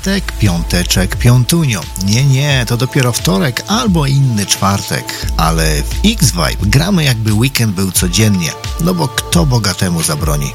piątek, piąteczek, piątunio. Nie, to dopiero wtorek albo inny czwartek. Ale w X-Vibe gramy jakby weekend był codziennie, no bo kto bogatemu zabroni.